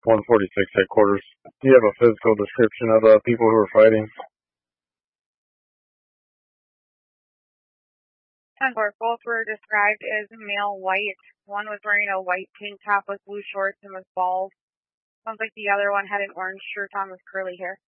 146 headquarters. Do you have a physical description of the people who were fighting? 10-4, both were described as male white. One was wearing a white tank top with blue shorts and was bald. Sounds like the other one had an orange shirt on with curly hair.